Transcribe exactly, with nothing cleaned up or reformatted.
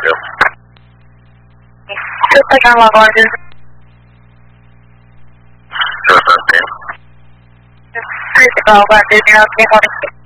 you. Super John Log one. Sure, okay. Please go, but there's no